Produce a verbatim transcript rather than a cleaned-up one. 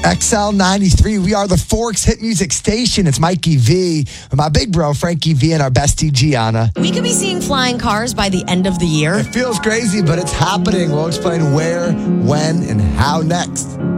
X L ninety-three, we are the Forks Hit Music Station. It's Mikey V with my big bro, Frankie V, and our bestie, Gianna. We could be seeing flying cars by the end of the year. It feels crazy, but it's happening. We'll explain where, when, and how next.